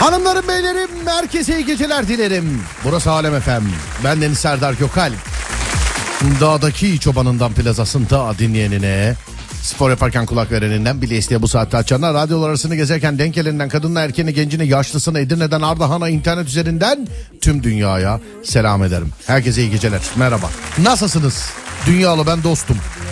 Hanımlarım beylerim, herkese iyi geceler dilerim. Burası Alem FM. Ben Deniz Serdar Gökalp. Dağdaki çobanından plazasında dinleyenine, spor yaparken kulak vereninden, bile isteye bu saatte açanlar, radyolar arasını gezerken denk geleninden, kadınla erkeğine, gencine, yaşlısına, Edirne'den Ardahan'a, internet üzerinden tüm dünyaya selam ederim. Herkese iyi geceler, merhaba. Nasılsınız? Dünyalı ben dostum.